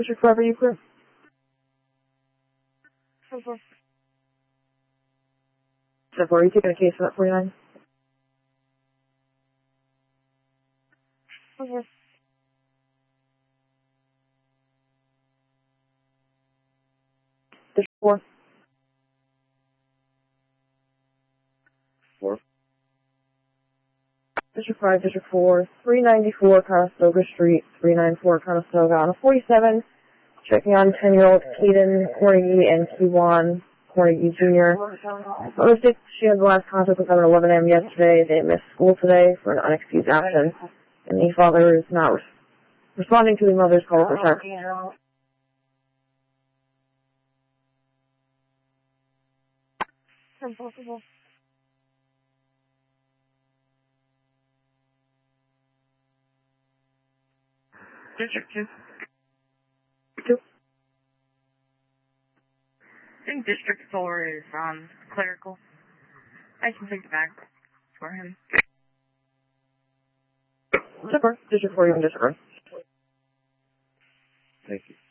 District 5, are you clear? Okay. Step 4, are you taking a case for that 49? Okay. District 4? 4. District 5, District 4, 394 Conestoga Street, 394 Conestoga on a 47. Checking on 10-year-old Keaton Cornegie and Kewan Cornegie Jr. Mistake, she had the last contact with them at 11 a.m. yesterday. They missed school today for an unexcused absence, and the father is not responding to the mother's call for check. Impossible. District 2. 2. I think District 4 is clerical. I can take the bag for him. District 4, you can disregard. Thank you.